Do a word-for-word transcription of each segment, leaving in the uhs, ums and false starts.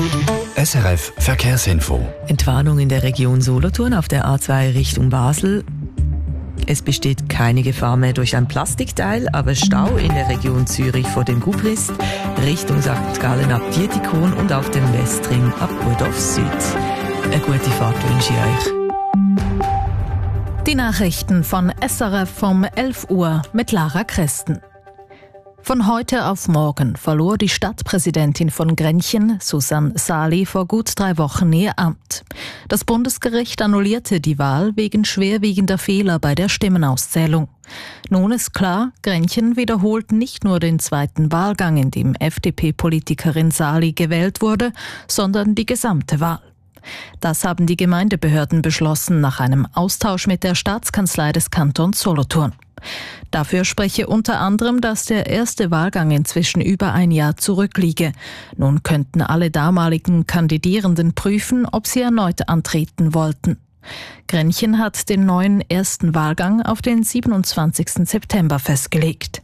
S R F Verkehrsinfo. Entwarnung in der Region Solothurn auf der A zwei Richtung Basel. Es besteht keine Gefahr mehr durch ein Plastikteil, aber Stau in der Region Zürich vor dem Gubrist, Richtung Sankt Gallen ab Dietikon und auf dem Westring ab Burdorf Süd. Eine gute Fahrt wünsche ich euch. Die Nachrichten von S R F um elf Uhr mit Lara Christen. Von heute auf morgen verlor die Stadtpräsidentin von Grenchen, Susanne Sali, vor gut drei Wochen ihr Amt. Das Bundesgericht annullierte die Wahl wegen schwerwiegender Fehler bei der Stimmenauszählung. Nun ist klar, Grenchen wiederholt nicht nur den zweiten Wahlgang, in dem F D P-Politikerin Sali gewählt wurde, sondern die gesamte Wahl. Das haben die Gemeindebehörden beschlossen nach einem Austausch mit der Staatskanzlei des Kantons Solothurn. Dafür spreche unter anderem, dass der erste Wahlgang inzwischen über ein Jahr zurückliege. Nun könnten alle damaligen Kandidierenden prüfen, ob sie erneut antreten wollten. Grenchen hat den neuen ersten Wahlgang auf den siebenundzwanzigsten September festgelegt.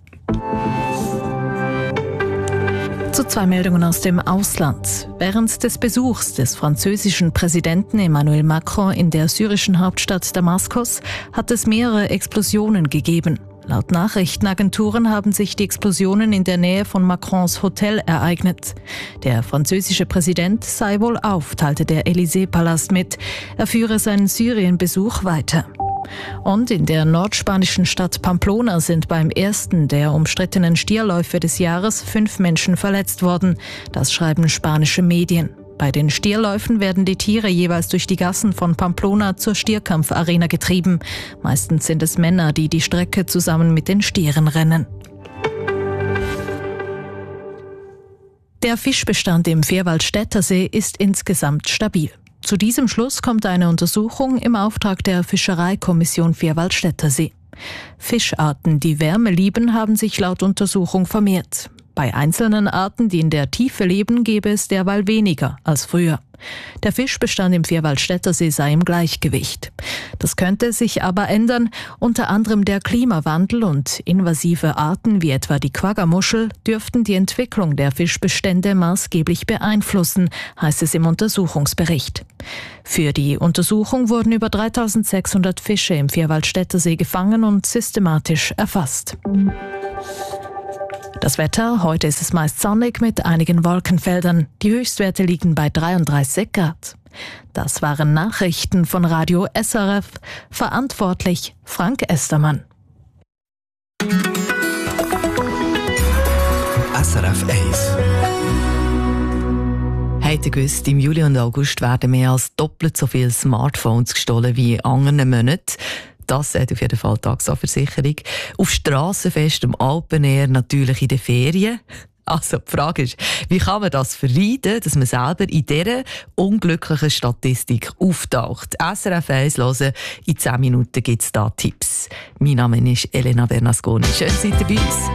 Zu zwei Meldungen aus dem Ausland. Während des Besuchs des französischen Präsidenten Emmanuel Macron in der syrischen Hauptstadt Damaskus hat es mehrere Explosionen gegeben. Laut Nachrichtenagenturen haben sich die Explosionen in der Nähe von Macrons Hotel ereignet. Der französische Präsident sei wohlauf, teilte der Élysée-Palast mit. Er führe seinen Syrien-Besuch weiter. Und in der nordspanischen Stadt Pamplona sind beim ersten der umstrittenen Stierläufe des Jahres fünf Menschen verletzt worden. Das schreiben spanische Medien. Bei den Stierläufen werden die Tiere jeweils durch die Gassen von Pamplona zur Stierkampfarena getrieben. Meistens sind es Männer, die die Strecke zusammen mit den Stieren rennen. Der Fischbestand im Vierwaldstättersee ist insgesamt stabil. Zu diesem Schluss kommt eine Untersuchung im Auftrag der Fischereikommission Vierwaldstättersee. Fischarten, die Wärme lieben, haben sich laut Untersuchung vermehrt. Bei einzelnen Arten, die in der Tiefe leben, gäbe es derweil weniger als früher. Der Fischbestand im Vierwaldstättersee sei im Gleichgewicht. Das könnte sich aber ändern. Unter anderem der Klimawandel und invasive Arten wie etwa die Quaggamuschel dürften die Entwicklung der Fischbestände maßgeblich beeinflussen, heißt es im Untersuchungsbericht. Für die Untersuchung wurden über dreitausendsechshundert Fische im Vierwaldstättersee gefangen und systematisch erfasst. Das Wetter, heute ist es meist sonnig mit einigen Wolkenfeldern. Die Höchstwerte liegen bei dreiunddreißig Grad. Das waren Nachrichten von Radio S R F. Verantwortlich Frank Estermann. S R F eins. Habt ihr gewusst, im Juli und August werden mehr als doppelt so viele Smartphones gestohlen wie in anderen Monaten. Das sagt auf jeden Fall die Taxa-Versicherung. Auf Strassenfest am Open Air, natürlich in den Ferien. Also die Frage ist, wie kann man das vermeiden, dass man selber in dieser unglücklichen Statistik auftaucht? S R F eins hören, in zehn Minuten gibt es da Tipps. Mein Name ist Elena Bernasconi. Schön, seid ihr bei uns.